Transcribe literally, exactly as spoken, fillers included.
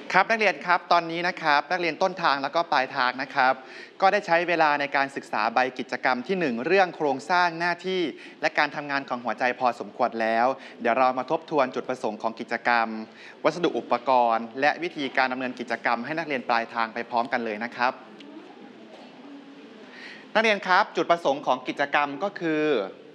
ครับนักเรียนครับตอนนี้นะครับนักเรียนต้นทางแล้วก็ปลายทางนะครับก็ได้ใช้เวลาในการศึกษาใบกิจกรรมที่หนึ่งเรื่องโครงสร้างหน้าที่และการทำงานของหัวใจพอสมควรแล้วเดี๋ยวเรามาทบทวนจุดประสงค์ของกิจกรรมวัสดุอุปกรณ์และวิธีการดำเนินกิจกรรมให้นักเรียนปลายทางไปพร้อมกันเลยนะครับนักเรียนครับจุดประสงค์ของกิจกรรมก็คือ